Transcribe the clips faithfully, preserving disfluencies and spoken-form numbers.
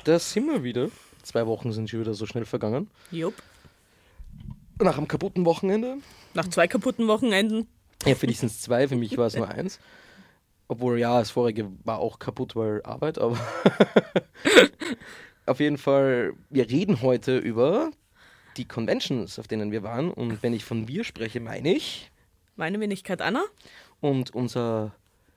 Da sind wir wieder. Zwei Wochen sind schon wieder so schnell vergangen. Jupp. Nach einem kaputten Wochenende. Nach zwei kaputten Wochenenden. Ja, für dich sind es zwei, für mich war es nur eins. Obwohl, ja, das vorige war auch kaputt, weil Arbeit, aber auf jeden Fall, wir reden heute über die Conventions, auf denen wir waren. Und wenn ich von wir spreche, meine ich... Meine Wenigkeit Anna. Und unser...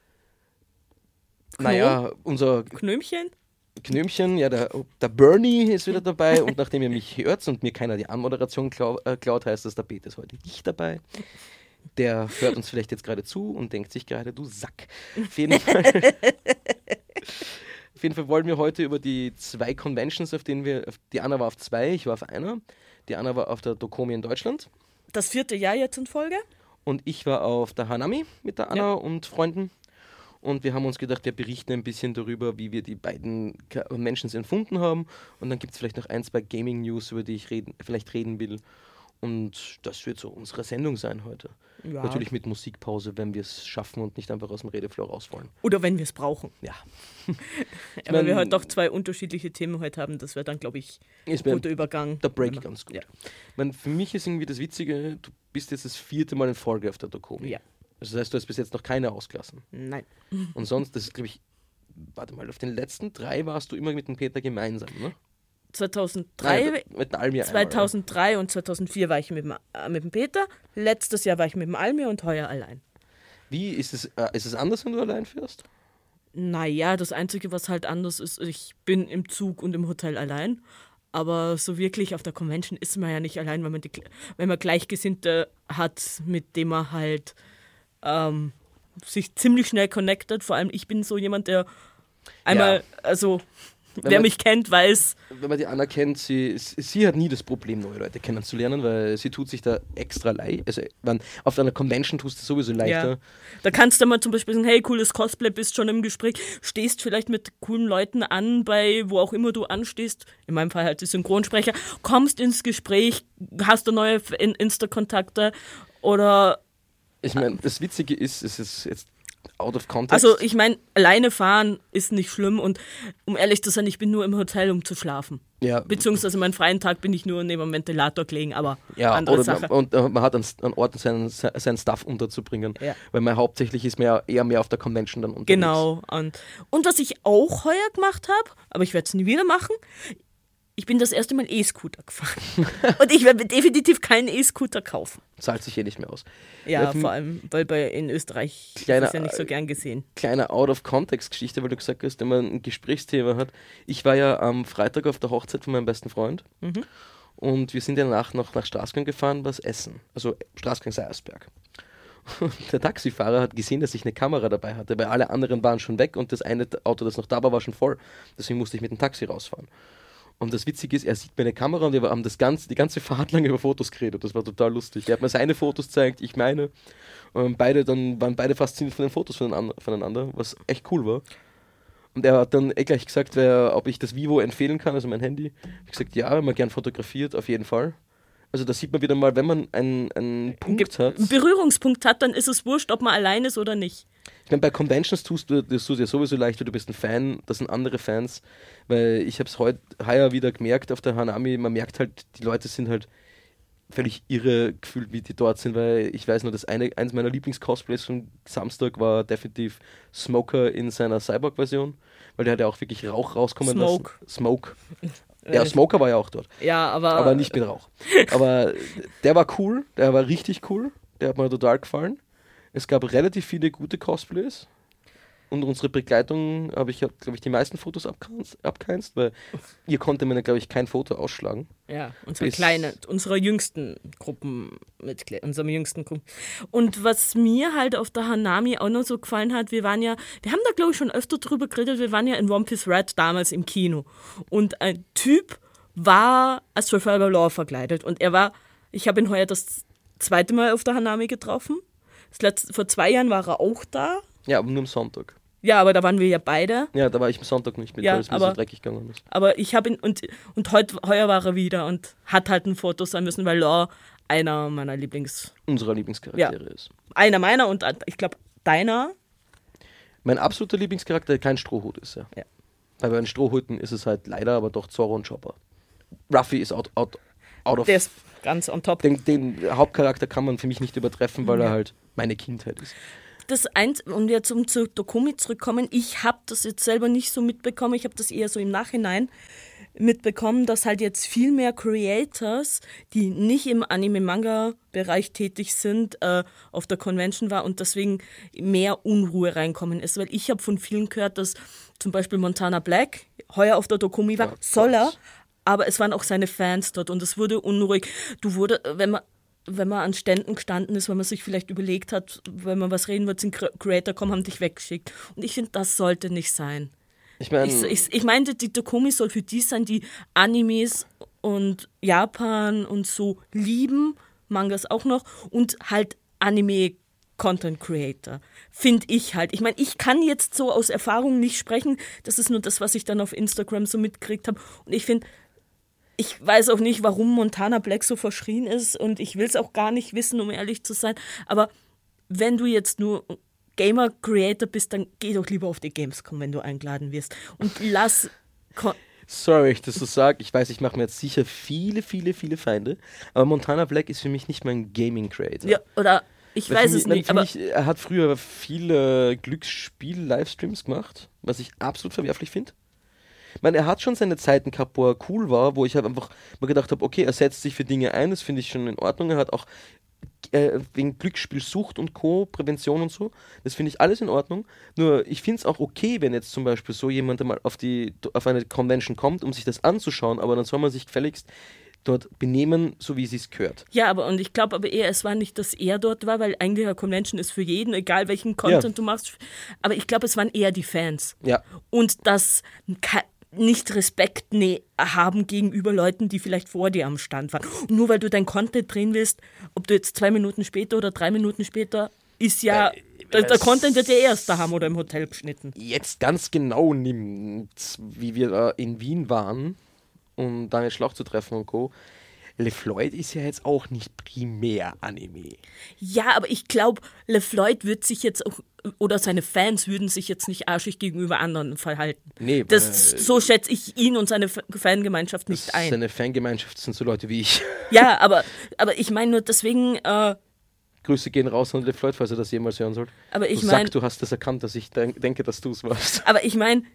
Kno? Naja, unser Knömchen. Knömchen, ja, der, der Bernie ist wieder dabei. Und nachdem ihr mich hört und mir keiner die Anmoderation klau, äh, klaut, heißt das, der Peter ist heute nicht dabei. Der hört uns vielleicht jetzt gerade zu und denkt sich gerade, du Sack. Auf jeden Fall, auf jeden Fall wollen wir heute über die zwei Conventions, auf denen wir, die Anna war auf zwei, ich war auf einer. Die Anna war auf der Dokomi in Deutschland. Das vierte Jahr jetzt in Folge. Und ich war auf der Hanami mit der Anna Ja. und Freunden. Und wir haben uns gedacht, wir berichten ein bisschen darüber, wie wir die beiden Conventions empfunden haben. Und dann gibt es vielleicht noch ein, zwei Gaming-News, über die ich reden, vielleicht reden will. Und das wird so unsere Sendung sein heute. Ja. Natürlich mit Musikpause, wenn wir es schaffen und nicht einfach aus dem Redeflow rausfallen. Oder wenn wir es brauchen. Ja. Aber mein- wir halt doch zwei unterschiedliche Themen heute haben, das wäre dann, glaube ich, Ist ein mir guter Übergang. der Break Wenn wir- ganz gut. Ja. Ich meine, für mich ist irgendwie das Witzige, du bist jetzt das vierte Mal in Folge auf der Dokomi. Ja. Also das heißt, du hast bis jetzt noch keine ausgelassen. Nein. Und sonst, das ist, glaube ich, warte mal, auf den letzten drei warst du immer mit dem Peter gemeinsam, ne? zweitausenddrei, Nein, mit dem Almir zweitausenddrei und zweitausendvier war ich mit dem, äh, mit dem Peter. Letztes Jahr war ich mit dem Almir und heuer allein. einmal. Wie, ist es, äh, ist es anders, wenn du allein fährst? Naja, das Einzige, was halt anders ist, ich bin im Zug und im Hotel allein. Aber so wirklich auf der Convention ist man ja nicht allein, wenn man, die, wenn man Gleichgesinnte hat, mit dem man halt ähm, sich ziemlich schnell connectet. Vor allem ich bin so jemand, der einmal, also Wenn wer man- mich kennt, weiß, Wenn man die Anna kennt, sie, sie hat nie das Problem, neue Leute kennenzulernen, weil sie tut sich da extra leicht. Also, wenn, auf einer Convention tust du es sowieso leichter. ja, da kannst du mal zum Beispiel sagen, hey, cooles Cosplay, bist schon im Gespräch, stehst vielleicht mit coolen Leuten an, bei wo auch immer du anstehst, in meinem Fall halt die Synchronsprecher, kommst ins Gespräch, hast du neue In- Insta-Kontakte oder, Ich meine, das Witzige ist, es ist jetzt out of context. also ich meine, alleine fahren ist nicht schlimm und um ehrlich zu sein, ich bin nur im Hotel, um zu schlafen. ja, Beziehungsweise meinen freien Tag bin ich nur neben dem Ventilator gelegen, aber ja, andere oder Sache. man, und äh, man hat einen, einen Ort, seinen, seinen Stuff unterzubringen. Ja. Weil man hauptsächlich ist mehr, eher mehr auf der Convention dann unterwegs. Genau. Und, und was ich auch heuer gemacht habe, aber ich werde es nie wieder machen, ich bin das erste Mal E-Scooter gefahren. Und ich werde definitiv keinen E-Scooter kaufen. Zahlt sich eh nicht mehr aus. Ja, Ja, für vor mich- allem, weil bei, in Österreich Kleiner- ist das ja nicht so gern gesehen. Kleine Out-of-Context-Geschichte, weil du gesagt hast, wenn man ein Gesprächsthema hat. Ich war ja am Freitag auf der Hochzeit von meinem besten Freund und wir sind danach noch nach Straßgang gefahren, was essen. Also Straßgang Seiersberg. Und der Taxifahrer hat gesehen, dass ich eine Kamera dabei hatte, weil alle anderen waren schon weg und das eine Auto, das noch da war, war schon voll. Deswegen musste ich mit dem Taxi rausfahren. Und das Witzige ist, er sieht meine Kamera und wir haben das ganze, die ganze Fahrt lang über Fotos geredet. Das war total lustig. Er hat mir seine Fotos gezeigt, ich meine. Und beide dann waren beide fasziniert von den Fotos voneinander, voneinander, was echt cool war. Und er hat dann eh gleich gesagt, wer, ob ich das Vivo empfehlen kann, also mein Handy. Ich habe gesagt, ja, wenn man gern fotografiert, auf jeden Fall. Also da sieht man wieder mal, wenn man einen, einen Punkt hat. Einen Berührungspunkt hat, dann ist es wurscht, ob man allein ist oder nicht. Ich meine, bei Conventions tust du das tust du ja sowieso leicht, weil du bist ein Fan, das sind andere Fans, weil ich habe es heute heuer wieder gemerkt auf der Hanami, man merkt halt, die Leute sind halt völlig irre gefühlt, wie die dort sind, weil ich weiß nur, dass eine, eins meiner Lieblings-Cosplays vom Samstag war definitiv Smoker in seiner Cyborg-Version, weil der hat ja auch wirklich Rauch rauskommen Smoke. lassen. Smoke. Ja, Smoker war ja auch dort, Ja, aber, aber nicht mit Rauch. Aber der war cool, der war richtig cool, der hat mir total gefallen. Es gab relativ viele gute Cosplays. Und unsere Begleitung habe ich, glaube ich, die meisten Fotos abgeheinzt, abgeheinzt, weil ihr konnte mir, glaube ich, kein Foto ausschlagen. Ja, unsere Bis- kleine, unserer jüngsten Gruppenmitglied, unserem jüngsten Gruppen. Und was mir halt auf der Hanami auch noch so gefallen hat, wir waren ja, wir haben da glaube ich schon öfter drüber geredet, wir waren ja in One Piece Red damals im Kino. Und ein Typ war als Trafalgar Law verkleidet. Und er war, ich habe ihn heuer das zweite Mal auf der Hanami getroffen. Das letzte, vor zwei Jahren war er auch da. Ja, aber nur am Sonntag. Ja, aber da waren wir ja beide. Ja, da war ich am Sonntag nicht mit, Ja, weil es mir aber- so dreckig gegangen ist. Aber ich habe ihn, und, und heut, heuer war er wieder und hat halt ein Foto sein müssen, weil Law einer meiner Lieblings, Unserer Lieblingscharaktere ist. einer meiner und ich glaube deiner. Mein absoluter Lieblingscharakter kein Strohhut ist, ja. Ja. Bei den Strohhütten ist es halt leider aber doch Zorro und Chopper. Ruffy ist out, out, out of... Der ist ganz on top. Den, den Hauptcharakter kann man für mich nicht übertreffen, weil ja. er halt meine Kindheit ist. Das eins, und jetzt um zu Dokumi zurückkommen, ich habe das jetzt selber nicht so mitbekommen, ich habe das eher so im Nachhinein mitbekommen, dass halt jetzt viel mehr Creators, die nicht im Anime-Manga-Bereich tätig sind, äh, auf der Convention war und deswegen mehr Unruhe reinkommen ist. Weil ich habe von vielen gehört, dass zum Beispiel Montana Black heuer auf der Dokumi war, oh, soll er, aber es waren auch seine Fans dort und es wurde unruhig. Du wurde, wenn man wenn man an Ständen gestanden ist, wenn man sich vielleicht überlegt hat, wenn man was reden wird, sind Creator kommen, haben dich weggeschickt. Und ich finde, das sollte nicht sein. Ich meine, ich, ich, ich meinte, die Dokumi soll für die sein, die Animes und Japan und so lieben, Mangas auch noch, und halt Anime-Content-Creator. Finde ich halt. Ich meine, ich kann jetzt so aus Erfahrung nicht sprechen, das ist nur das, was ich dann auf Instagram so mitgekriegt habe. Und ich finde, ich weiß auch nicht, warum Montana Black so verschrien ist und ich will es auch gar nicht wissen, um ehrlich zu sein. Aber wenn du jetzt nur Gamer-Creator bist, dann geh doch lieber auf die Gamescom, wenn du eingeladen wirst. Und lass... Ko- Sorry, ich das so sage. Ich weiß, ich mache mir jetzt sicher viele, viele, viele Feinde. Aber Montana Black ist für mich nicht mein Gaming-Creator. Ja, oder ich Weil weiß mich, es nicht. Aber mich, er hat früher viele Glücksspiel-Livestreams gemacht, was ich absolut verwerflich finde. Ich meine, er hat schon seine Zeiten gehabt, wo er cool war, wo ich halt einfach mal gedacht habe, okay, er setzt sich für Dinge ein, das finde ich schon in Ordnung. Er hat auch äh, wegen Glücksspielsucht und Co., Prävention und so, das finde ich alles in Ordnung. Nur ich finde es auch okay, wenn jetzt zum Beispiel so jemand einmal auf, die, auf eine Convention kommt, um sich das anzuschauen, aber dann soll man sich gefälligst dort benehmen, so wie es sich gehört. Ja, aber und ich glaube aber eher, es war nicht, dass er dort war, weil eigentlich eine Convention ist für jeden, egal welchen Content ja. du machst. Aber ich glaube, es waren eher die Fans. Ja. Und das nicht Respekt nee, haben gegenüber Leuten, die vielleicht vor dir am Stand waren. Und nur weil du dein Content drehen willst, ob du jetzt zwei Minuten später oder drei Minuten später, ist ja, äh, der, der Content wird ja erst daheim oder im Hotel geschnitten. Jetzt ganz genau nimmt, wie wir da in Wien waren, um Daniel Schlauch zu treffen und Co. LeFloid ist ja jetzt auch nicht primär Anime. Ja, aber ich glaube, LeFloid wird sich jetzt auch, oder seine Fans würden sich jetzt nicht arschig gegenüber anderen verhalten. Nee, das, so schätze ich ihn und seine Fangemeinschaft nicht ein. Seine Fangemeinschaft sind so Leute wie ich. Ja, aber, aber ich meine nur deswegen... Äh, Grüße gehen raus an LeFloid, falls er das jemals hören soll. Aber ich du mein, sagst, du hast das erkannt, dass ich denk, denke, dass du es warst. Aber ich meine...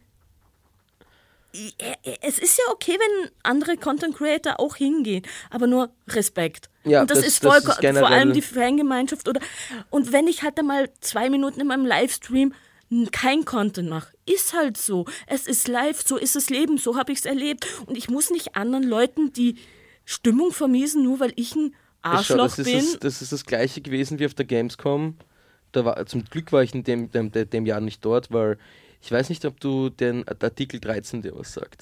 Es ist ja okay, wenn andere Content Creator auch hingehen, aber nur Respekt. Ja, und das, das ist, voll, das ist vor allem die Fangemeinschaft. Oder, und wenn ich halt einmal zwei Minuten in meinem Livestream kein Content mache, ist halt so. Es ist live, so ist das Leben, so habe ich es erlebt. Und ich muss nicht anderen Leuten die Stimmung vermiesen, nur weil ich ein Arschloch das bin. Ist das, das ist das Gleiche gewesen wie auf der Gamescom. Da war, zum Glück war ich in dem, dem, dem Jahr nicht dort, weil ich weiß nicht, ob du den Artikel dreizehn dir was sagt.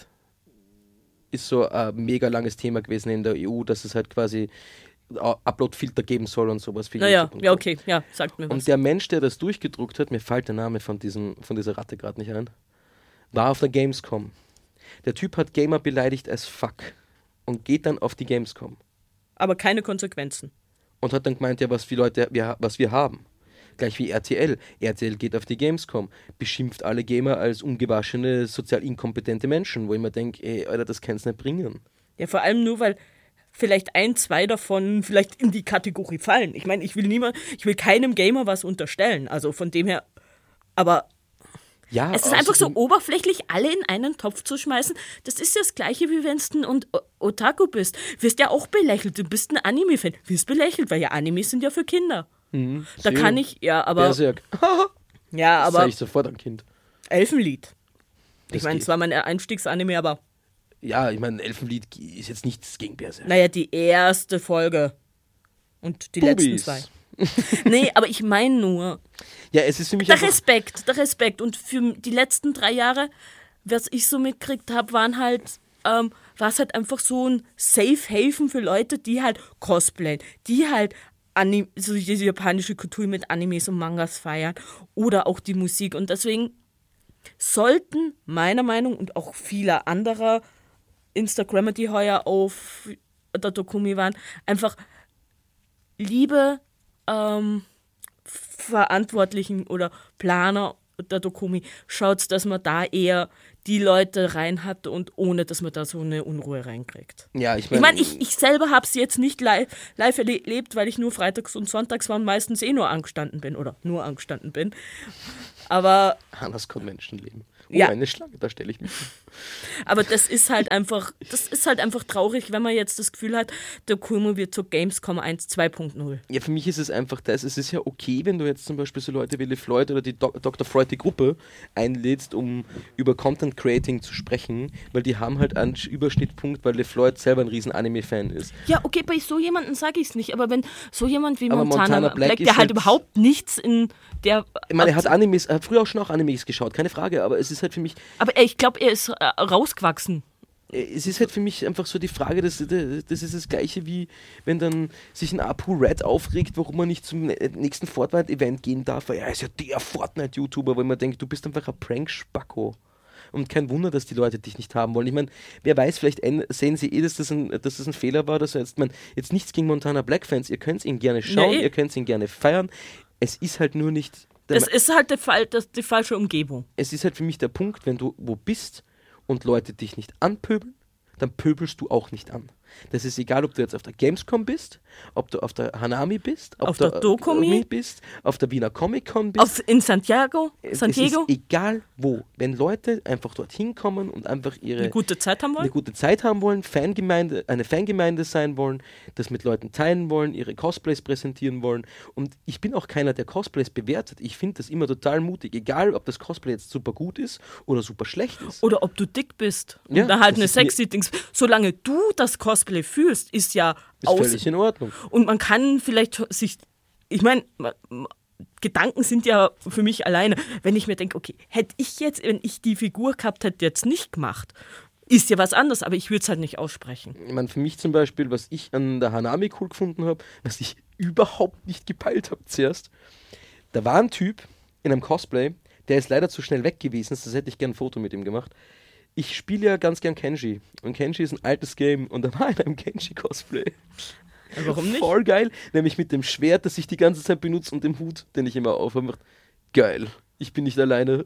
Ist so ein mega langes Thema gewesen in der E U, dass es halt quasi Upload-Filter geben soll und sowas. Für naja, ja, okay, ja, sagt mir was. Und der Mensch, der das durchgedruckt hat, mir fällt der Name von, diesem, von dieser Ratte gerade nicht ein, war auf der Gamescom. Der Typ hat Gamer beleidigt as fuck und geht dann auf die Gamescom. Aber keine Konsequenzen. Und hat dann gemeint, ja, was wir Leute, wir, was wir haben. Gleich wie R T L. R T L geht auf die Gamescom, beschimpft alle Gamer als ungewaschene, sozial inkompetente Menschen, wo ich mir denke, ey, Alter, das kann's nicht bringen. Ja, vor allem nur, weil vielleicht ein, zwei davon vielleicht in die Kategorie fallen. Ich meine, ich will niemand, ich will keinem Gamer was unterstellen, also von dem her, aber ja, es ist einfach so oberflächlich, alle in einen Topf zu schmeißen. Das ist ja das Gleiche, wie wenn du ein Otaku bist. Wirst ja auch belächelt, du bist ein Anime-Fan, wirst belächelt, weil ja Animes sind ja für Kinder. Mhm, da kann ich, ja, aber... Berserk. ja, aber... Das sage ich sofort ein Kind. Elfenlied. Ich meine, es war mein Einstiegsanime, aber... Ja, ich meine, Elfenlied ist jetzt nichts gegen Berserk. Naja, die erste Folge. Und die Bubis. letzten zwei. Nee, aber ich meine nur... Ja, es ist für mich Der Respekt, der Respekt. Und für die letzten drei Jahre, was ich so mitgekriegt habe, waren halt... Ähm, war es halt einfach so ein Safe Haven für Leute, die halt cosplayen, die halt Anim- so diese japanische Kultur mit Animes und Mangas feiern oder auch die Musik. Und deswegen sollten meiner Meinung nach und auch viele anderer Instagrammer, die heuer auf der Dokumi waren, einfach liebe ähm, Verantwortlichen oder Planer der Dokumi, schaut, dass man da eher die Leute rein hat und ohne, dass man da so eine Unruhe reinkriegt. Ja, ich Ich meine, meine, ich, ich selber habe es jetzt nicht live, live erlebt, weil ich nur freitags und sonntags war und meistens eh nur angestanden bin oder nur angestanden bin. Aber Hannas Convention-Leben. Oh, Ja. eine Schlange, da stelle ich mich. Aber das ist halt einfach, das ist halt einfach traurig, wenn man jetzt das Gefühl hat, der Kulmo wird zur Gamescom eins zwei Punkt null. Ja, für mich ist es einfach das, es ist ja okay, wenn du jetzt zum Beispiel so Leute wie LeFloid oder die Dok- Doktor Freud, die Gruppe, einlädst, um über Content Creating zu sprechen, weil die haben halt einen Überschnittpunkt, weil LeFloid selber ein riesen Anime-Fan ist. Ja, okay, bei so jemandem sage ich es nicht, aber wenn so jemand wie Aber Montana, Montana Black Black, ist der halt halt- überhaupt nichts in der... Ich meine, er hat Animes, er hat früher auch schon auch Animes geschaut, keine Frage, aber es ist halt für mich, Aber ich glaube, er ist äh, rausgewachsen. es ist halt für mich einfach so die Frage, das, das ist das Gleiche wie, wenn dann sich ein Apu Red aufregt, warum er nicht zum nächsten Fortnite-Event gehen darf, weil er ist ja der Fortnite-YouTuber, wo man denkt, du bist einfach ein Prank-Spacko. Und kein Wunder, dass die Leute dich nicht haben wollen. Ich meine, wer weiß, vielleicht en- sehen sie eh, dass das ein, dass das ein Fehler war, dass er jetzt, man, jetzt nichts gegen Montana Black-Fans, ihr könnt ihn gerne schauen, Ja, eh. ihr könnt ihn gerne feiern. Es ist halt nur nicht, der, Das ist halt der Fall, das, die falsche Umgebung. es ist halt für mich der Punkt, wenn du wo bist und Leute dich nicht anpöbeln, dann pöbelst du auch nicht an. Das ist egal, ob du jetzt auf der Gamescom bist, ob du auf der Hanami bist, ob Auf du der Dokumi bist, auf der Wiener Comic-Con bist. Auf, in Santiago, Es Santiago, ist egal wo. Wenn Leute einfach dorthin kommen und einfach ihre eine gute Zeit haben eine wollen. gute Zeit haben wollen, Fangemeinde, eine Fangemeinde sein wollen, das mit Leuten teilen wollen, ihre Cosplays präsentieren wollen. Und ich bin auch keiner, der Cosplays bewertet. Ich finde das immer total mutig, egal ob das Cosplay jetzt super gut ist oder super schlecht ist. Oder ob du dick bist und Ja, da halt das eine ist mir- sexy Dings. Solange du das Cosplay fühlst, ist ja Ist aus. völlig in Ordnung. Und man kann vielleicht sich, ich meine, Gedanken sind ja für mich alleine, wenn ich mir denke, okay, hätte ich jetzt, wenn ich die Figur gehabt hätte, jetzt nicht gemacht, ist ja was anderes, aber ich würde es halt nicht aussprechen. Ich meine, für mich zum Beispiel, was ich an der Hanami cool gefunden habe, was ich überhaupt nicht gepeilt habe zuerst, da war ein Typ in einem Cosplay, der ist leider zu schnell weg gewesen, das hätte ich gern ein Foto mit ihm gemacht. Ich spiele ja ganz gern Kenji und Kenji ist ein altes Game und da war in einem Kenji-Cosplay. Warum nicht? Voll geil, nämlich mit dem Schwert, das ich die ganze Zeit benutze und dem Hut, den ich immer aufhabe. Geil, ich bin nicht alleine.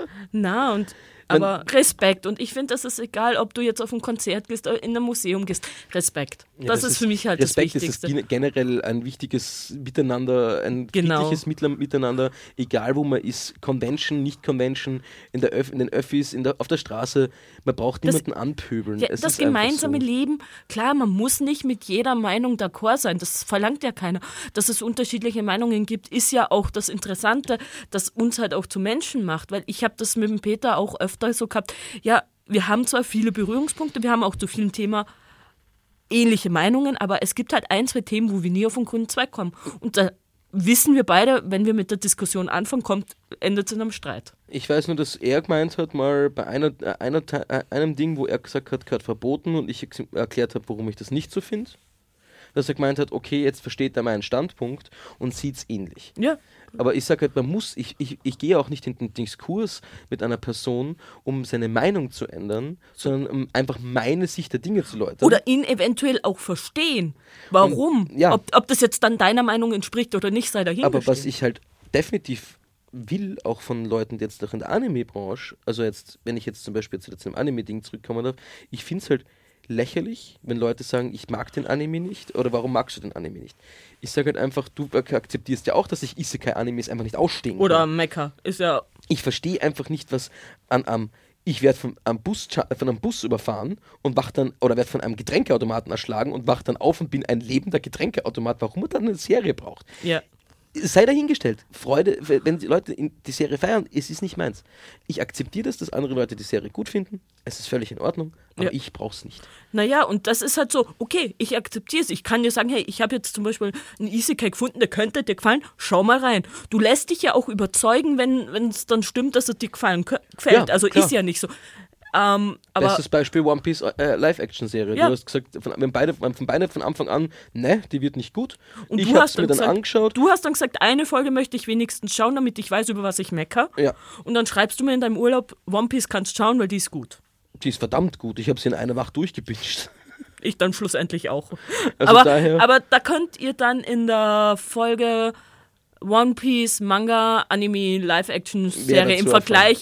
Na, und Wenn- aber Respekt. Und ich finde, das ist egal, ob du jetzt auf ein Konzert gehst oder in ein Museum gehst. Respekt. Ja, das, ist für mich halt Respekt das Wichtigste. ist das generell ein wichtiges Miteinander, ein Genau. friedliches Mitla- Miteinander, egal wo man ist, Convention, nicht Convention, in, der Öff in den Öffis, in der, auf der Straße, man braucht Das- niemanden anpöbeln. Ja, Es das ist einfach gemeinsame so. Leben, klar, man muss nicht mit jeder Meinung d'accord sein, das verlangt ja keiner. Dass es unterschiedliche Meinungen gibt, ist ja auch das Interessante, das uns halt auch zu Menschen macht, weil ich habe das mit dem Peter auch öfter so gehabt, ja, wir haben zwar viele Berührungspunkte, wir haben auch zu vielen Themen ähnliche Meinungen, aber es gibt halt ein, zwei Themen, wo wir nie auf den grünen Zweig kommen. Und da wissen wir beide, wenn wir mit der Diskussion anfangen, kommt, endet es in einem Streit. Ich weiß nur, dass er gemeint hat, mal bei einer, äh, einer, Te- äh, einem Ding, wo er gesagt hat, gehört verboten und ich ex- erklärt habe, warum ich das nicht so finde, dass er gemeint hat, okay, jetzt versteht er meinen Standpunkt und sieht es ähnlich. Ja. Aber ich sage halt, man muss, ich, ich, ich gehe auch nicht in den Diskurs mit einer Person, um seine Meinung zu ändern, sondern um einfach meine Sicht der Dinge zu läutern. Oder ihn eventuell auch verstehen. Warum? Und, ja. ob, ob das jetzt dann deiner Meinung entspricht oder nicht, sei dahingestellt. Aber was ich halt definitiv will, auch von Leuten, die jetzt noch in der Anime-Branche, also jetzt, wenn ich jetzt zum Beispiel zu dem Anime-Ding zurückkommen darf, ich finde es halt lächerlich, wenn Leute sagen, ich mag den Anime nicht oder warum magst du den Anime nicht? Ich sage halt einfach, du akzeptierst ja auch, dass ich Isekai-Animes einfach nicht ausstehen kann. Oder Mecha. Ist ja. Ich verstehe einfach nicht, was an am ich werde von, am Bus, von einem Bus überfahren und wach dann, oder werde von einem Getränkeautomaten erschlagen und wach dann auf und bin ein lebender Getränkeautomat, warum man dann eine Serie braucht. Ja. Sei dahingestellt. Freude, wenn die Leute in die Serie feiern, es ist nicht meins. Ich akzeptiere das, dass andere Leute die Serie gut finden. Es ist völlig in Ordnung, aber Ja. ich brauche es nicht. Naja, und das ist halt so, okay, ich akzeptiere es. Ich kann dir sagen, hey, ich habe jetzt zum Beispiel einen Isekai gefunden, der könnte dir gefallen, schau mal rein. Du lässt dich ja auch überzeugen, wenn es dann stimmt, dass er dir gefallen kö- gefällt. Ja, also klar. ist ja nicht so. Ähm, aber Bestes Beispiel One Piece äh, Live-Action-Serie. Ja. Du hast gesagt, von, wir beide, von beide von Anfang an, ne, die wird nicht gut. und ich du habe hast es mir dann dann gesagt, angeschaut. Du hast dann gesagt, eine Folge möchte ich wenigstens schauen, damit ich weiß, über was ich mecker. Ja. Und dann schreibst du mir in deinem Urlaub, One Piece kannst schauen, weil die ist gut. Die ist verdammt gut. Ich habe sie in einer Nacht durchgepinscht. Ich dann schlussendlich auch. Also aber, daher- aber da könnt ihr dann in der Folge One Piece, Manga, Anime, Mehr Live-Action-Serie dazu im Vergleich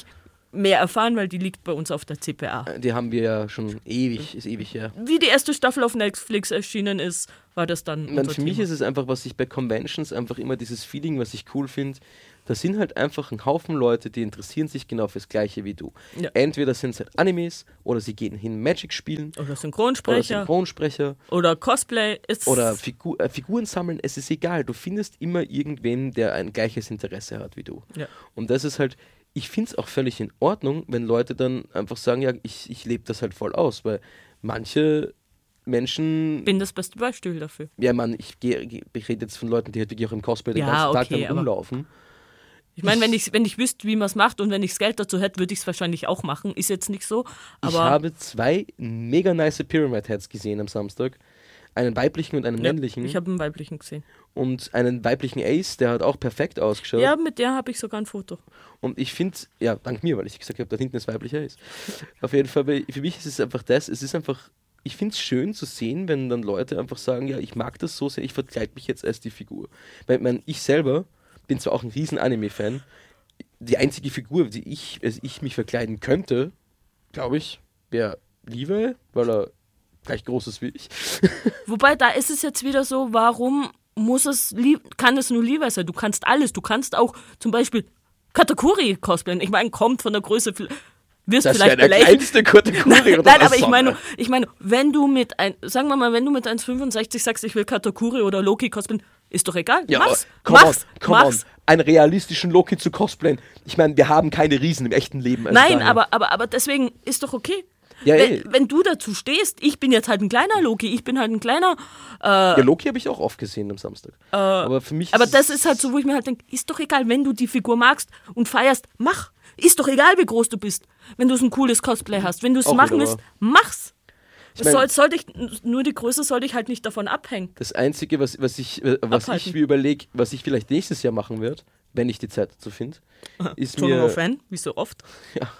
mehr erfahren, weil die liegt bei uns auf der C P A. Die haben wir ja schon ewig, ist ewig her. Wie die erste Staffel auf Netflix erschienen ist, war das dann unser Für Thema. mich ist es einfach, was ich bei Conventions einfach immer dieses Feeling, was ich cool finde, da sind halt einfach ein Haufen Leute, die interessieren sich genau fürs Gleiche wie du. Ja. Entweder sind es halt Animes oder sie gehen hin Magic spielen. Oder Synchronsprecher. Oder Synchronsprecher. Oder Cosplay. Ist Oder Figur, äh, Figuren sammeln. Es ist egal. Du findest immer irgendwen, der ein gleiches Interesse hat wie du. Ja. Und das ist halt, ich finde es auch völlig in Ordnung, wenn Leute dann einfach sagen, ja, ich, ich lebe das halt voll aus. Weil manche Menschen... bin das beste Beispiel dafür. Ja, Mann, ich, geh, ich rede jetzt von Leuten, die halt wirklich auch im Cosplay den Ja, ganzen Tag okay, dann rumlaufen. Ich meine, wenn ich, wenn ich wüsste, wie man es macht und wenn ich das Geld dazu hätte, würde ich es wahrscheinlich auch machen. Ist jetzt nicht so. Aber ich habe zwei mega nice Pyramid Heads gesehen am Samstag. Einen weiblichen und einen ja, männlichen. ich habe einen weiblichen gesehen. Und einen weiblichen Ace, der hat auch perfekt ausgeschaut. Ja, mit der habe ich sogar ein Foto. Und ich finde, ja, dank mir, weil ich gesagt habe, da hinten ist weiblicher Ace. Auf jeden Fall, für mich ist es einfach das, es ist einfach, ich finde es schön zu sehen, wenn dann Leute einfach sagen, ja, ich mag das so sehr, ich verkleide mich jetzt als die Figur. Weil ich, mein, ich selber bin zwar auch ein riesen Anime-Fan, die einzige Figur, die ich, also ich mich verkleiden könnte, glaube ich, wäre Levi, weil er gleich groß ist wie ich. Wobei, da ist es jetzt wieder so, warum muss es, kann es nur Levi sein? Du kannst alles, du kannst auch zum Beispiel Katakuri cosplayen. Ich meine, kommt von der Größe, wirst das vielleicht ist ja der kleinste Katakuri. Nein, nein aber ich meine, ich meine, wenn du mit ein, sagen wir mal, wenn du mit eins Komma fünfundsechzig sagst, ich will Katakuri oder Loki cosplayen, ist doch egal. Ja, mach's, come mach's, on, come mach's. on. Einen realistischen Loki zu cosplayen. Ich meine, wir haben keine Riesen im echten Leben. Also nein, daher. aber, aber, aber deswegen ist doch okay. Ja, wenn, wenn du dazu stehst, ich bin jetzt halt ein kleiner Loki, ich bin halt ein kleiner... Äh, ja, Loki habe ich auch oft gesehen am Samstag. Äh, aber für mich aber ist das ist halt so, wo ich mir halt denke, ist doch egal, wenn du die Figur magst und feierst, mach. Ist doch egal, wie groß du bist, wenn du so ein cooles Cosplay hast. Wenn du es Auch machen wieder willst, mach's. Ich mein, soll, sollte ich, nur die Größe sollte ich halt nicht davon abhängen. Das Einzige, was, was ich, was ich mir überlege, was ich vielleicht nächstes Jahr machen werde, wenn ich die Zeit dazu finde, ist Turn mir... of Fan, wie so oft. Ja,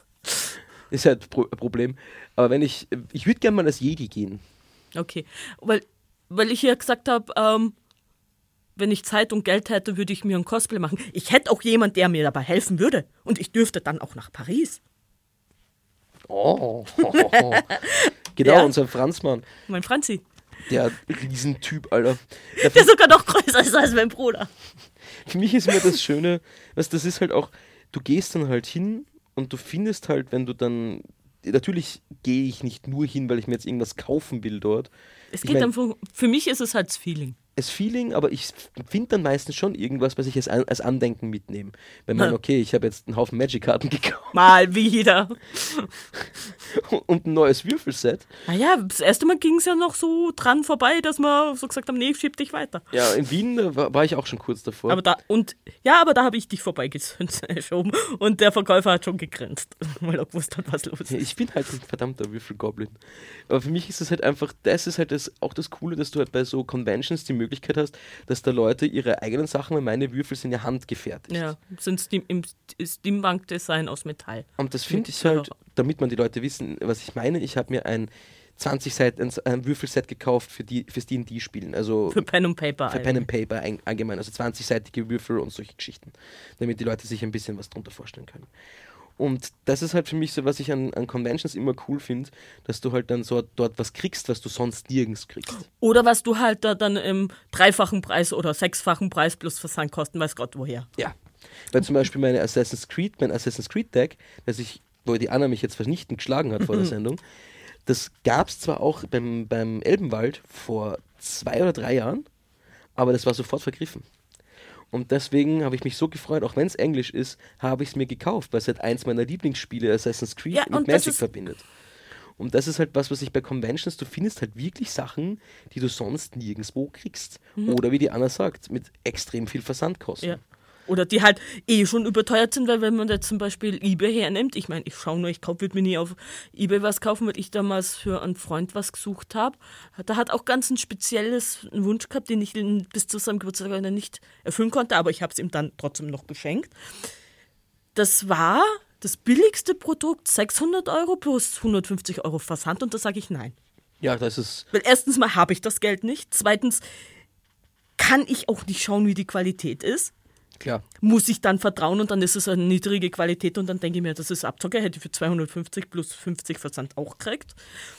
ist halt ein Pro- Problem. Aber wenn ich... Ich würde gerne mal als Jedi gehen. Okay, weil, weil ich ja gesagt habe, ähm, wenn ich Zeit und Geld hätte, würde ich mir ein Cosplay machen. Ich hätte auch jemand, der mir dabei helfen würde. Und ich dürfte dann auch nach Paris. Oh, oh, oh, oh. Genau, Ja. unser Franzmann. Mein Franzi. Der Riesentyp, Alter. Der Der sogar noch größer ist als mein Bruder. Für mich ist immer das Schöne, was das ist halt auch, du gehst dann halt hin und du findest halt, wenn du dann, natürlich gehe ich nicht nur hin, weil ich mir jetzt irgendwas kaufen will dort. Es Ich geht mein, einfach, für mich ist es halt das Feeling. das Feeling, aber ich finde dann meistens schon irgendwas, was ich als, An- als Andenken mitnehme. Wenn man, Ja. okay, ich habe jetzt einen Haufen Magic-Karten gekauft Mal wieder. und ein neues Würfelset. Naja, das erste Mal ging es ja noch so dran vorbei, dass wir so gesagt haben, nee, schieb dich weiter. Ja, in Wien äh, war, war ich auch schon kurz davor. Aber da, und, ja, aber da habe ich dich vorbeigeschoben und der Verkäufer hat schon gegrinst, weil er gewusst hat, was los ist. Ich bin halt ein verdammter Würfelgoblin. Aber für mich ist es halt einfach, das ist halt das, auch das Coole, dass du halt bei so Conventions die Möglichkeit hast, dass da Leute ihre eigenen Sachen, weil meine Würfel sind ja handgefertigt. Ja, sind Steam, im Steampunk-Design aus Metall. Und das finde Mit ich halt, Führer. damit man die Leute wissen, was ich meine, ich habe mir ein zwanzig Seiten ein Würfelset gekauft für die fürs D und D-Spielen. Also Für Pen and Paper. für Pen and Paper ein, allgemein, also zwanzigseitige Würfel und solche Geschichten, damit die Leute sich ein bisschen was drunter vorstellen können. Und das ist halt für mich so, was ich an, an Conventions immer cool finde, dass du halt dann so dort was kriegst, was du sonst nirgends kriegst. Oder was du halt da dann im dreifachen Preis oder sechsfachen Preis plus Versandkosten, weiß Gott woher. Ja. Weil zum Beispiel meine Assassin's Creed, mein Assassin's Creed Deck, das ich, wo die Anna mich jetzt vernichtend geschlagen hat vor der Sendung, das gab es zwar auch beim, beim Elbenwald vor zwei oder drei Jahren, aber das war sofort vergriffen. Und deswegen habe ich mich so gefreut, auch wenn es Englisch ist, habe ich es mir gekauft, weil es halt eins meiner Lieblingsspiele Assassin's Creed Ja, mit und das Magic ist- verbindet. Und das ist halt was, was ich bei Conventions, du findest halt wirklich Sachen, die du sonst nirgendwo kriegst. Oder wie die Anna sagt, mit extrem viel Versandkosten. Ja. Oder die halt eh schon überteuert sind, weil wenn man jetzt zum Beispiel eBay hernimmt, ich meine, ich schaue nur, ich würde mir nie auf eBay was kaufen, weil ich damals für einen Freund was gesucht habe. Da hat auch ganz ein spezielles Wunsch gehabt, den ich ihn bis zu seinem Geburtstag leider nicht erfüllen konnte, aber ich habe es ihm dann trotzdem noch geschenkt. Das war das billigste Produkt, sechshundert Euro plus hundertfünfzig Euro Versand und da sage ich nein. Ja, das ist, Weil erstens mal habe ich das Geld nicht, zweitens kann ich auch nicht schauen, wie die Qualität ist. Klar. Muss ich dann vertrauen und dann ist es eine niedrige Qualität und dann denke ich mir, das ist Abzocke, hätte ich für zweihundertfünfzig plus fünfzig Versand auch gekriegt.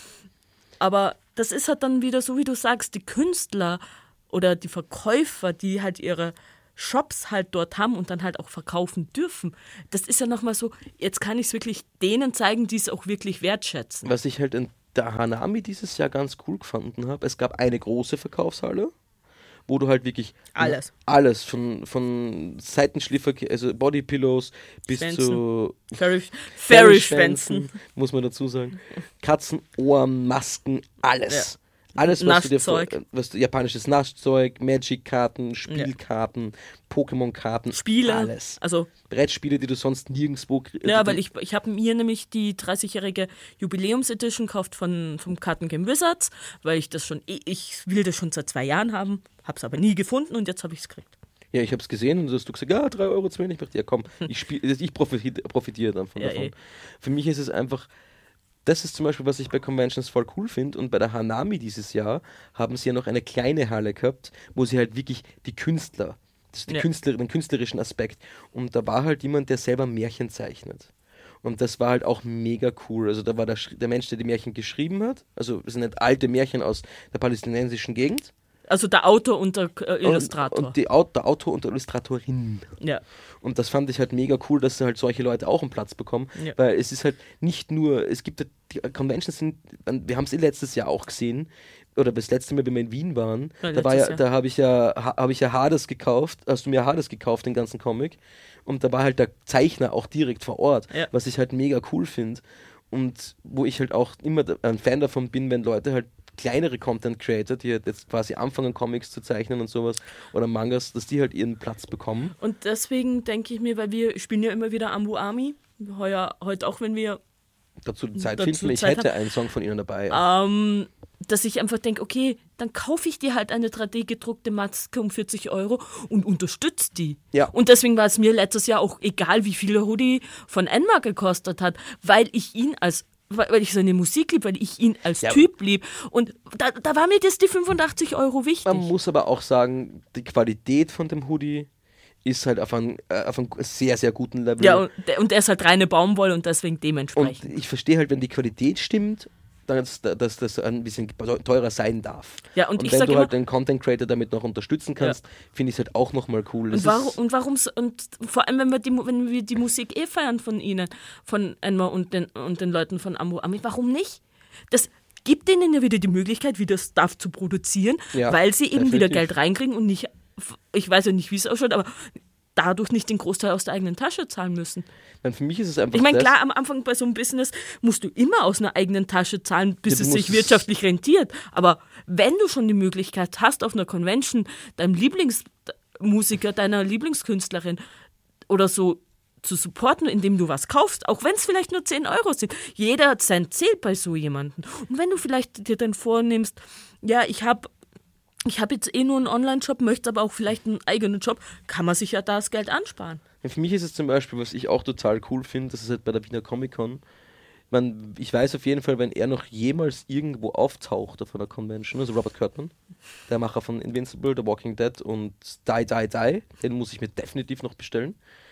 Aber das ist halt dann wieder so, wie du sagst, die Künstler oder die Verkäufer, die halt ihre Shops halt dort haben und dann halt auch verkaufen dürfen. Das ist ja nochmal so, jetzt kann ich es wirklich denen zeigen, die es auch wirklich wertschätzen. Was ich halt in der Hanami dieses Jahr ganz cool gefunden habe, es gab eine große Verkaufshalle, wo du halt wirklich Alles. alles von, von Seitenschliffer, also Bodypillows bis Schwänzen. zu Fairy- Fairy-Schwänzen. muss man dazu sagen. Katzenohren, Masken, alles. Alles, was du dir vor, Naschzeug. was du, japanisches Naschzeug, Magic-Karten, Spielkarten, Pokémon-Karten, Spiele. alles. Also, Brettspiele, die du sonst nirgendwo kriegst. ja, weil ich, ich habe mir nämlich die dreißigjährige Jubiläums-Edition gekauft von, vom Karten Game Wizards, weil ich das schon, ich will das schon seit zwei Jahren haben, habe es aber nie gefunden und jetzt habe ich es gekriegt. Ja, ich habe es gesehen und du hast du gesagt, ja, drei Euro zu wenig. Ich dachte, ja komm, ich, spiel, ich profitiere, profitiere dann von Ja, davon. eh. Für mich ist es einfach, das ist zum Beispiel, was ich bei Conventions voll cool finde. Und bei der Hanami dieses Jahr haben sie ja noch eine kleine Halle gehabt, wo sie halt wirklich die Künstler, das ist die Ja. Künstler, den künstlerischen Aspekt. Und da war halt jemand, der selber Märchen zeichnet. Und das war halt auch mega cool. Also da war der, Sch- der Mensch, der die Märchen geschrieben hat. Also es sind nicht alte Märchen aus der palästinensischen Gegend. Also der Autor und der äh, Illustrator. Und, und die, Au- der Autor und der Illustratorin. ja. Und das fand ich halt mega cool, dass halt solche Leute auch einen Platz bekommen, Ja. weil es ist halt nicht nur, es gibt, die Conventions sind, wir haben es eh letztes Jahr auch gesehen, oder das letzte Mal, wenn wir in Wien waren, Ja, da war letztes ja, Jahr. da habe ich ja, ha- habe ich ja Hades gekauft, hast du mir Hades gekauft, den ganzen Comic, und da war halt der Zeichner auch direkt vor Ort, Ja. was ich halt mega cool finde und wo ich halt auch immer da- ein Fan davon bin, wenn Leute halt kleinere Content Creator, die halt jetzt quasi anfangen, Comics zu zeichnen und sowas, oder Mangas, dass die halt ihren Platz bekommen. Und deswegen denke ich mir, weil wir spielen ja immer wieder Ambu Army, heuer, heute auch, wenn wir, Dazu die Zeit Dazu finden. Ich Zeit hätte einen Song von ihnen dabei. ähm, dass ich einfach denke, okay, dann kaufe ich dir halt eine drei D gedruckte Maske um vierzig Euro und unterstütze die. Ja. Und deswegen war es mir letztes Jahr auch egal, wie viel der Hoodie von Enma gekostet hat, weil ich ihn als weil weil ich seine Musik lieb, weil ich ihn als Ja, Typ lieb. Und da, da war mir das die fünfundachtzig Euro wichtig. Man muss aber auch sagen, die Qualität von dem Hoodie ist halt auf einem, äh, auf einem sehr, sehr guten Level. Ja, und der, und der ist halt reine Baumwolle und deswegen und dementsprechend. ich verstehe halt, wenn die Qualität stimmt, dann dass, dass das ein bisschen teurer sein darf. Ja, und und ich wenn sag du immer- halt den Content Creator damit noch unterstützen kannst, finde ich es halt auch nochmal cool. Das Und warum, ist, und warum und vor allem, wenn wir die, Mu- wenn wir die Musik eh feiern von ihnen, von Enma und den, und den Leuten von Ambo Ami, warum nicht? Das gibt denen ja wieder die Möglichkeit, wieder Stuff zu produzieren, Ja, weil sie eben wieder definitiv. Geld reinkriegen und nicht, ich weiß ja nicht, wie es ausschaut, aber dadurch nicht den Großteil aus der eigenen Tasche zahlen müssen. Dann für mich ist es einfach Ich meine, das, klar, am Anfang bei so einem Business musst du immer aus einer eigenen Tasche zahlen, bis Ja, du es sich musst es- wirtschaftlich rentiert. Aber wenn du schon die Möglichkeit hast, auf einer Convention deinem Lieblingsmusiker, deiner Lieblingskünstlerin oder so zu supporten, indem du was kaufst, auch wenn es vielleicht nur zehn Euro sind. Jeder Cent zählt bei so jemandem. Und wenn du vielleicht dir dann vornimmst, ja, ich habe ich hab jetzt eh nur einen Online-Shop, möchte aber auch vielleicht einen eigenen Job, kann man sich ja das Geld ansparen. Ja, für mich ist es zum Beispiel, was ich auch total cool finde, das ist halt bei der Wiener Comic-Con. Man, ich weiß auf jeden Fall, wenn er noch jemals irgendwo auftaucht auf einer Convention, also Robert Kirkman, der Macher von Invincible, The Walking Dead und Die, Die, Die, den muss ich mir definitiv noch bestellen,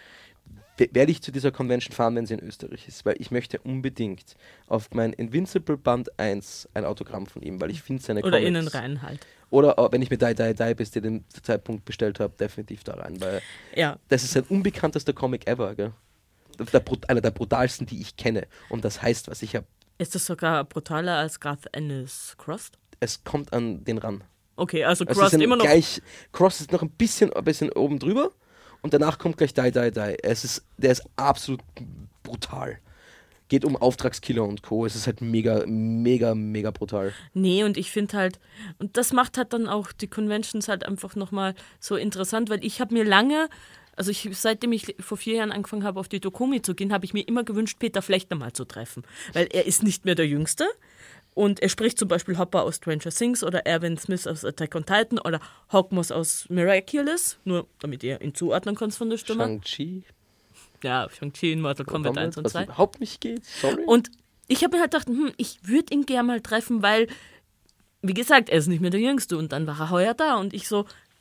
we- werde ich zu dieser Convention fahren, wenn sie in Österreich ist, weil ich möchte unbedingt auf mein Invincible Band eins ein Autogramm von ihm, weil ich finde seine Oder Comics... innen rein halt. Oder äh, wenn ich mir Die, Die, Die bis zu dem Zeitpunkt bestellt habe, definitiv da rein, weil Ja. das ist ein unbekanntester Comic ever, gell? Der, Brut- einer der brutalsten, die ich kenne. Und das heißt was, ich habe, Ist das sogar brutaler als Garth Ennis Cross? es kommt an den ran. Okay, also Es Cross ist ein immer noch. gleich, Cross ist noch ein bisschen, ein bisschen oben drüber und danach kommt gleich Die, Die, Die. Es ist, der ist absolut brutal. Geht um Auftragskiller und Co. Es ist halt mega, mega, mega brutal. Nee, und ich finde halt, und das macht halt dann auch die Conventions halt einfach nochmal so interessant, weil ich habe mir lange, also ich, seitdem ich vor vier Jahren angefangen habe, auf die Dokumi zu gehen, habe ich mir immer gewünscht, Peter Flechtner mal zu treffen. Weil er ist nicht mehr der Jüngste. Und er spricht zum Beispiel Hopper aus Stranger Things oder Erwin Smith aus Attack on Titan oder Hawkmoss aus Miraculous, nur damit ihr ihn zuordnen könnt von der Stimme. Shang-Chi. Ja, Shang-Chi in Mortal Kombat eins und was zwei. überhaupt nicht geht, sorry. Und ich habe mir halt gedacht, hm, ich würde ihn gerne mal treffen, weil, wie gesagt, er ist nicht mehr der Jüngste. Und dann war er heuer da und ich so,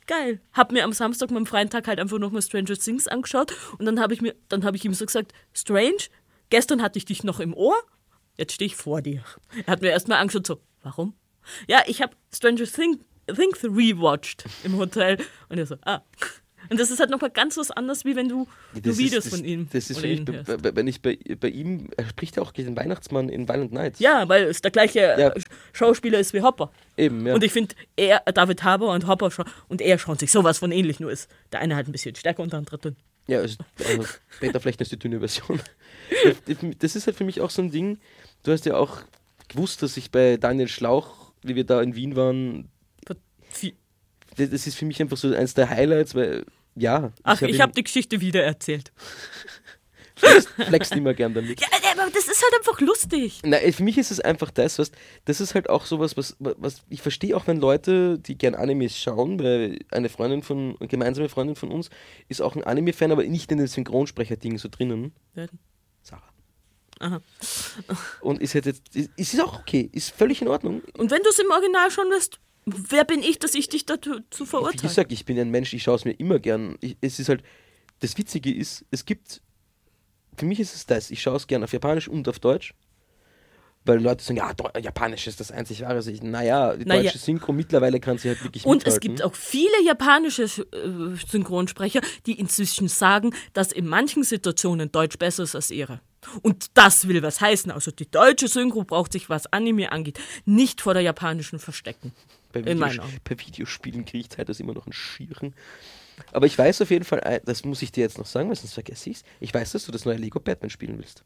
geil. Hab mir am Samstag, meinem freien Tag, halt einfach nochmal Stranger Things angeschaut und dann habe ich mir, dann habe ich ihm so gesagt, Strange, gestern hatte ich dich noch im Ohr, jetzt stehe ich vor dir. Er hat mir erstmal angeschaut, so, warum? Ja, ich habe Stranger Things, Things rewatcht im Hotel und er so, ah. Und das ist halt nochmal ganz was anderes, wie wenn du Das Videos ist, das, von ihm Das ist oder für ihn mich, hörst. bei- wenn ich bei, bei ihm, er spricht ja auch gegen den Weihnachtsmann in Violent Night. Ja, weil es der gleiche Ja. Schauspieler ist wie Hopper. Eben, ja. Und ich finde, er, David Harbour und Hopper scha- und er schauen sich sowas von ähnlich, nur ist der eine halt ein bisschen stärker und der andere dünn. Ja, also, also Peter Flechtner ist die dünne Version. Das ist halt für mich auch so ein Ding, du hast ja auch gewusst, dass ich bei Daniel Schlauch, wie wir da in Wien waren, das das ist für mich einfach so eins der Highlights, weil, ja. Ach, ich ihn- habe die Geschichte wieder erzählt. flex, flex immer gern damit. Ja, aber das ist halt einfach lustig. Nein, für mich ist es einfach das, was, das ist halt auch sowas, was, was ich verstehe auch, wenn Leute, die gern Animes schauen, weil eine Freundin von, eine gemeinsame Freundin von uns ist auch ein Anime-Fan, aber nicht in den Synchronsprecher-Dingen so drinnen. Ja. Sarah. Aha. Und ist jetzt, jetzt ist, ist auch okay, ist völlig in Ordnung. Und wenn du es im Original schon wirst, wer bin ich, dass ich dich dazu zu Wie verurteilen? gesagt, ich bin ein Mensch, ich schaue es mir immer gern. Ich, es ist halt, das Witzige ist, es gibt, für mich ist es das, ich schaue es gern auf Japanisch und auf Deutsch. Weil Leute sagen, ja, Deu- Japanisch ist das einzig wahre. Ich, naja, die Naja. deutsche Synchro mittlerweile kann sie halt wirklich Und es mithalten. gibt auch viele japanische äh, Synchronsprecher, die inzwischen sagen, dass in manchen Situationen Deutsch besser ist als ihre. Und das will was heißen. Also die deutsche Synchro braucht sich, was Anime angeht, nicht vor der japanischen verstecken. Bei, in Videos meinen Augen. bei Videospielen kriege ich Zeit, das immer noch ein Schieren. Aber ich weiß auf jeden Fall, ein- das muss ich dir jetzt noch sagen, weil sonst vergesse ich es. Ich weiß, dass du das neue Lego Batman spielen willst.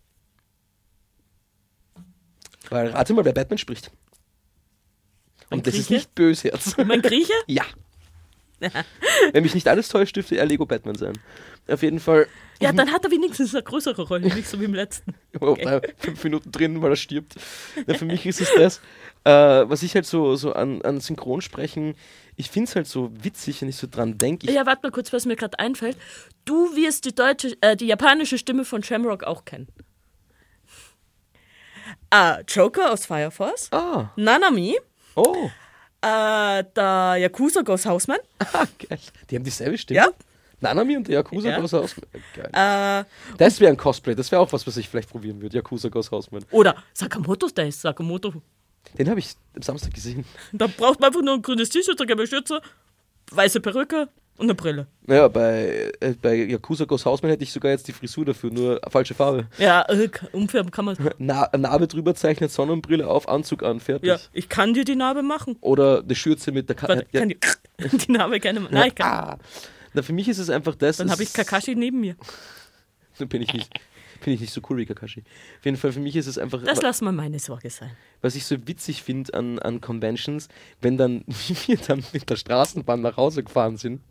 Weil rate mal, wer Batman spricht. Ein Und das ist Grieche? nicht Bösherz. Mein Grieche? Ja. Wenn mich nicht alles täuscht, dürfte er Lego Batman sein. Auf jeden Fall. Ja, dann hat er wenigstens eine größere Rolle, nicht so wie im letzten. Oh, da fünf Minuten drin, weil er stirbt. Ja, für mich ist es das, äh, was ich halt so, so an, an Synchronsprechen, ich finde es halt so witzig, wenn ich so dran denke. Ja, warte mal kurz, was mir gerade einfällt. Du wirst die deutsche, äh, die japanische Stimme von Shamrock auch kennen. Äh, Joker aus Fire Force, Ah, Nanami, oh, äh, der Yakuza Ghost Houseman, ah, geil. Die haben dieselbe Stimme? Ja. Nanami und der Yakuza Ja. Ghost Hausmann. Geil. äh, Das wäre ein Cosplay, das wäre auch was, was ich vielleicht probieren würde. Yakuza Ghost Hausmann. oder Sakamoto, der ist Sakamoto. Den habe ich am Samstag gesehen. Da braucht man einfach nur ein grünes T-Shirt, eine gelbe Schürze, weiße Perücke und eine Brille. Naja, bei, äh, bei Yakuza Ghost Hausmann hätte ich sogar jetzt die Frisur dafür, nur falsche Farbe. Ja, äh, umfärben kann man. Na, Narbe drüber zeichnet, Sonnenbrille auf, Anzug an, fertig. Ja, ich kann dir die Narbe machen. Oder eine Schürze mit der Ka Warte, ja, kann die, die Narbe gerne machen. Nein, ich kann. ah. Na, für mich ist es einfach das. Dann es habe ich ist- Kakashi neben mir. Dann bin ich nicht. Bin ich nicht so cool wie Kakashi. Auf jeden Fall, für mich ist es einfach, Das lass mal meine Sorge sein. was ich so witzig finde an, an Conventions, wenn dann, wie wir dann mit der Straßenbahn nach Hause gefahren sind.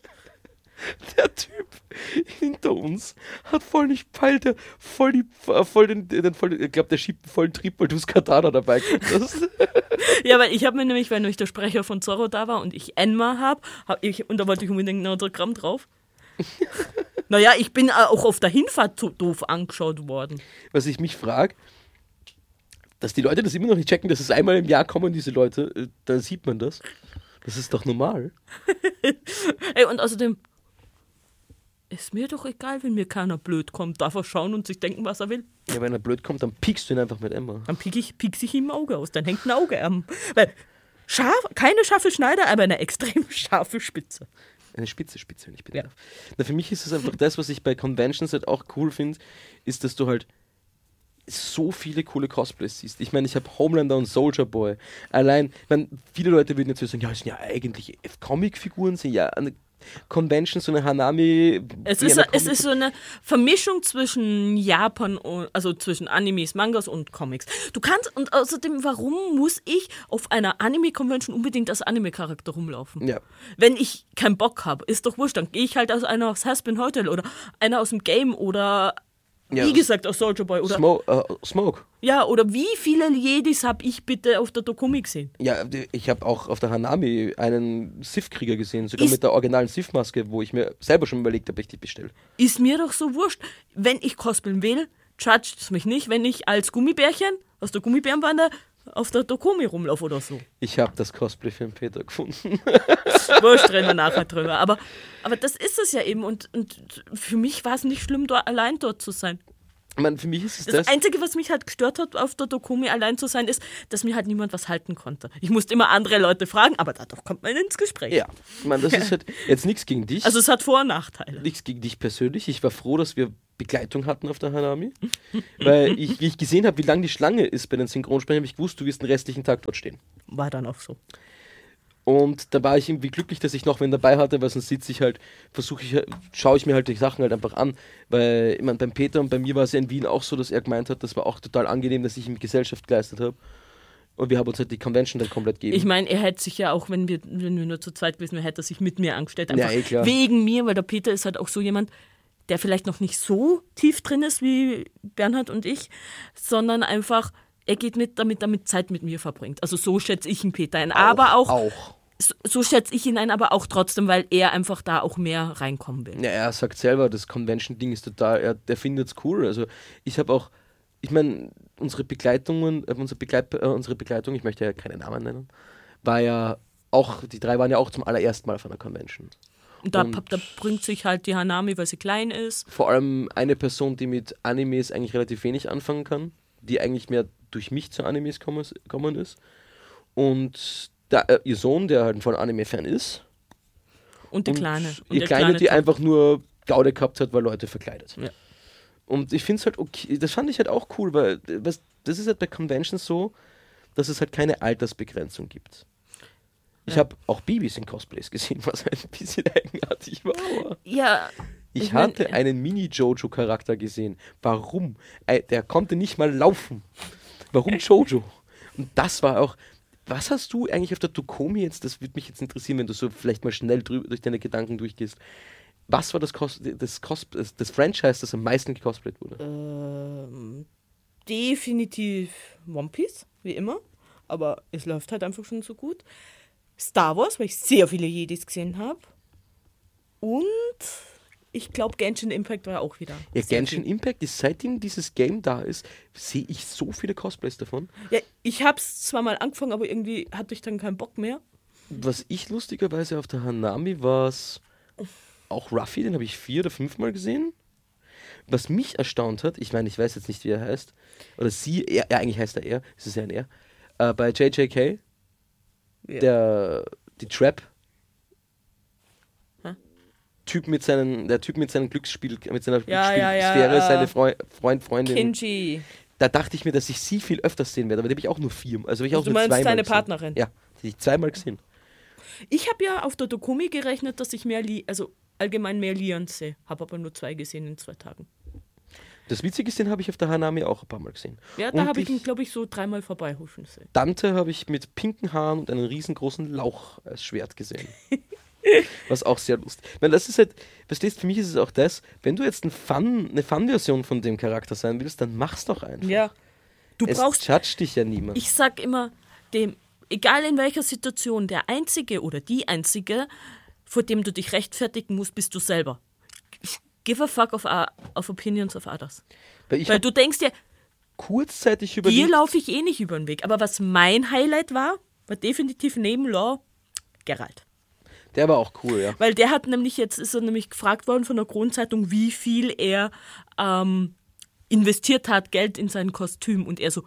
Der Typ hinter uns hat voll nicht peilt, der voll, die, voll den, den voll, ich glaube, der schiebt einen vollen Tripoldus Katana dabei. Das, Ja, weil ich habe mir nämlich, weil nämlich der Sprecher von Zorro da war und ich Enma habe, hab ich, und da wollte ich unbedingt ein Autogramm drauf. Naja, ich bin auch auf der Hinfahrt so doof angeschaut worden. was ich mich frage, dass die Leute das immer noch nicht checken, dass es einmal im Jahr kommen, diese Leute, äh, da sieht man das. Das ist doch normal. Ey, und außerdem ist mir doch egal, wenn mir keiner blöd kommt. Darf er schauen und sich denken, was er will. Ja, wenn er blöd kommt, dann piekst du ihn einfach mit Emma. Dann piek ich, piek ich ihm ein Auge aus. Dann hängt ein Auge am. Weil scharf, keine scharfe Schneider, aber eine extrem scharfe Spitze. Eine spitze Spitze, wenn ich bitte Ja. darf. Na, für mich ist es einfach das, was ich bei Conventions halt auch cool finde, ist, dass du halt so viele coole Cosplays siehst. Ich meine, ich habe Homelander und Soldier Boy. Allein, ich meine, viele Leute würden jetzt sagen, ja, es sind ja eigentlich Comic-Figuren, sind ja eine Convention, so eine Hanami. Es wie ist, eine es ist so eine Vermischung zwischen Japan, und, also zwischen Animes, Mangas und Comics. Du kannst, und außerdem, warum muss ich auf einer Anime-Convention unbedingt als Anime-Charakter rumlaufen? Ja. Wenn ich keinen Bock habe, ist doch wurscht, dann gehe ich halt als einer aus Haspin Hotel oder einer aus dem Game oder, Ja, wie das- gesagt, aus Soldier Boy oder, Smo äh, Smoke. ja, oder wie viele Jedis habe ich bitte auf der Dokumi gesehen? Ja, die- ich habe auch auf der Hanami einen Sith-Krieger gesehen, sogar Ist- mit der originalen Sith-Maske, wo ich mir selber schon überlegt habe, ob ich die bestelle. Ist mir doch so wurscht. Wenn ich cosplayen will, judgt es mich nicht. Wenn ich als Gummibärchen aus der Gummibärenbande auf der Dokumi rumlaufe oder so. Ich habe das Cosplay für den Peter gefunden. Wurscht, reden wir nachher drüber. Aber, aber das ist es ja eben. Und, und für mich war es nicht schlimm, dort, allein dort zu sein. Ich meine, für mich ist es Das, das. Einzige, was mich halt gestört hat, auf der Dokumi allein zu sein, ist, dass mir halt niemand was halten konnte. Ich musste immer andere Leute fragen, aber dadurch kommt man ins Gespräch. Ja, ich meine, das ist halt jetzt nichts gegen dich. Also es hat Vor- und Nachteile. Nichts gegen dich persönlich. Ich war froh, dass wir Begleitung hatten auf der Hanami. Weil ich, wie ich gesehen habe, wie lang die Schlange ist bei den Synchronsprechern, habe ich gewusst, du wirst den restlichen Tag dort stehen. War dann auch so. Und da war ich irgendwie glücklich, dass ich noch wen dabei hatte, weil sonst sitze ich halt, versuche ich, schaue ich mir halt die Sachen halt einfach an. Weil, ich meine, beim Peter und bei mir war es ja in Wien auch so, dass er gemeint hat, das war auch total angenehm, dass ich ihm Gesellschaft geleistet habe. Und wir haben uns halt die Convention dann komplett gegeben. Ich meine, er hätte sich ja auch, wenn wir, wenn wir nur zu zweit gewesen wären, hätte er sich mit mir angestellt. Einfach Ja, eh klar. wegen mir, weil der Peter ist halt auch so jemand, der vielleicht noch nicht so tief drin ist wie Bernhard und ich, sondern einfach, er geht mit, damit er mit Zeit mit mir verbringt. Also so schätze ich ihn Peter ein. Aber auch, auch. So, so schätze ich ihn ein, aber auch trotzdem, weil er einfach da auch mehr reinkommen will. Ja, er sagt selber, das Convention-Ding ist total, er, der findet es cool. Also ich habe auch, ich meine, unsere Begleitungen, äh, unsere, Begleit, äh, unsere Begleitung, ich möchte ja keine Namen nennen, war ja auch, die drei waren ja auch zum allerersten Mal auf einer Convention. Und da, Und da bringt sich halt die Hanami, weil sie klein ist. vor allem eine Person, die mit Animes eigentlich relativ wenig anfangen kann, die eigentlich mehr durch mich zu Animes gekommen ist. Und da, äh, ihr Sohn, der halt von Anime-Fan ist. Und die und Kleine. Und ihr der Kleine, die Kleine einfach nur Gaude gehabt hat, weil Leute verkleidet. Ja. Und ich finde es halt okay, das fand ich halt auch cool, weil was, das ist halt bei Conventions so, dass es halt keine Altersbegrenzung gibt. Ich Ja. habe auch Babys in Cosplays gesehen, was halt ein bisschen eigenartig war. Aber Ja. ich, Ich mein, hatte einen Mini-Jojo-Charakter gesehen. Warum? Äh, Der konnte nicht mal laufen. Warum Jojo? Und das war auch. Was hast du eigentlich auf der Dokumi jetzt? Das würde mich jetzt interessieren, wenn du so vielleicht mal schnell drüber, durch deine Gedanken durchgehst. Was war das, Cos das, Cos das Franchise, das am meisten gecosplayt wurde? Ähm, definitiv One Piece, wie immer. Aber es läuft halt einfach schon so gut. Star Wars, weil ich sehr viele Jedis gesehen habe. Und ich glaube, Genshin Impact war auch wieder. Ja, sehr Genshin viel. Impact ist, seitdem dieses Game da ist, sehe ich so viele Cosplays davon. Ja, ich habe es zwar mal angefangen, aber irgendwie hatte ich dann keinen Bock mehr. Was ich lustigerweise auf der Hanami war, auch Ruffy, den habe ich vier oder fünfmal gesehen. Was mich erstaunt hat, ich meine, ich weiß jetzt nicht, wie er heißt, oder sie, er, ja, eigentlich heißt er er, es ist ja ein er, äh, bei J J K, Ja. der, die Trap, Hä? Typ mit seinen, der Typ mit seinem Glücksspiel, mit seiner Ja, ja, ja, Glücksspielsphäre, äh, seine Freu Freund, Freundin. Kinji. Da dachte ich mir, dass ich sie viel öfters sehen werde, aber die habe ich auch nur vier. Also, ich auch Du nur meinst zweimal deine gesehen. Partnerin? Ja, die habe ich zweimal gesehen. Ich habe ja auf der Dokumi gerechnet, dass ich mehr, Li also allgemein mehr Lians sehe. Habe aber nur zwei gesehen in zwei Tagen. Das Witzige ist, den habe ich auf der Hanami auch ein paar Mal gesehen. Ja, da Und habe ich ihn, ich- glaube ich, so dreimal vorbeihuschen sehen. Dante habe ich mit pinken Haaren und einem riesengroßen Lauch als Schwert gesehen. Was auch sehr lustig. Ich meine, das ist halt, verstehst, für mich ist es auch das, wenn du jetzt ein Fun, eine Fun-Version von dem Charakter sein willst, dann mach's doch einfach. Ja. Du es brauchst, judgt dich ja niemand. ich sag immer, dem, egal in welcher Situation, der Einzige oder die Einzige, vor dem du dich rechtfertigen musst, bist du selber. Give a fuck of, of opinions of others. Weil ich Weil habe du denkst dir, kurzzeitig dir überlegt, laufe ich eh nicht über den Weg. Aber was mein Highlight war, war definitiv neben Law Geralt. der war auch cool, ja. Weil der hat nämlich, jetzt ist er nämlich gefragt worden von der Kronzeitung, wie viel er ähm, investiert hat, Geld in sein Kostüm. Und er so,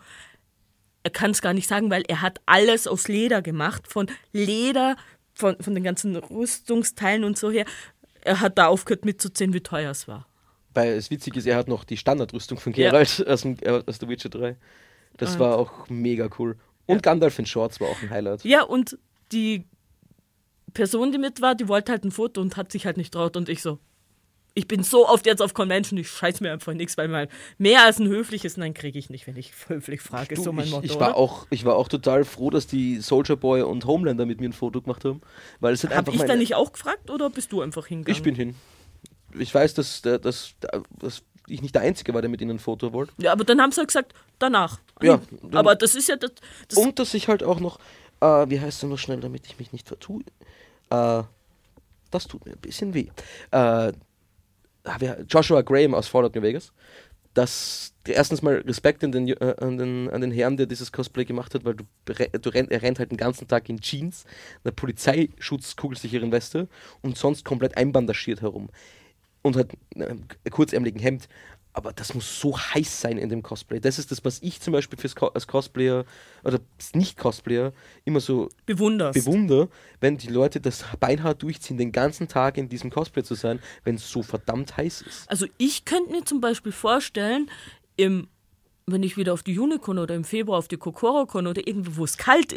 er kann es gar nicht sagen, weil er hat alles aus Leder gemacht, von Leder, von, von den ganzen Rüstungsteilen und so her. Er hat da aufgehört mitzuzählen, wie teuer es war. Weil es witzig ist, er hat noch die Standardrüstung von Geralt aus, dem, äh, aus The Witcher drei. Das Ah. war auch mega cool. Und Gandalf in Shorts war auch ein Highlight. Ja, und die Person, die mit war, die wollte halt ein Foto und hat sich halt nicht traut. Und ich so, ich bin so oft jetzt auf Convention, ich scheiß mir einfach nichts, weil mal mehr als ein höfliches Nein kriege ich nicht, wenn ich höflich frage, ist Du, so mein ich, Motto, ich, war oder? auch, ich war auch total froh, dass die Soldier Boy und Homelander mit mir ein Foto gemacht haben. Weil es halt Hab einfach ich da meine- nicht auch gefragt oder bist du einfach hingegangen? Ich bin hin. Ich weiß, dass, dass, dass, dass ich nicht der Einzige war, der mit ihnen ein Foto wollte. Ja, aber dann haben sie halt gesagt, danach. Ja, Aber das ist ja das. das Und dass ich halt auch noch, äh, wie heißt er noch schnell, damit ich mich nicht vertue? Äh, das tut mir ein bisschen weh. Äh, ah, wer- Joshua Graham aus Fallout New Vegas. dass erstens mal Respekt an den, äh, an, den, an den Herrn, der dieses Cosplay gemacht hat, weil du, du rennt, er rennt halt den ganzen Tag in Jeans, einer Polizeischutzkugelsicheren Weste und sonst komplett einbandagiert herum. Und hat einen kurzärmeligen Hemd. Aber das muss so heiß sein in dem Cosplay. Das ist das, was ich zum Beispiel fürs Co- als Cosplayer oder Nicht-Cosplayer immer so Bewunderst. bewundere, wenn die Leute das beinhart durchziehen, den ganzen Tag in diesem Cosplay zu sein, wenn es so verdammt heiß ist. Also ich könnte mir zum Beispiel vorstellen, im, wenn ich wieder auf die Unicon oder im Februar auf die Kokorokon oder irgendwo, wo es kalt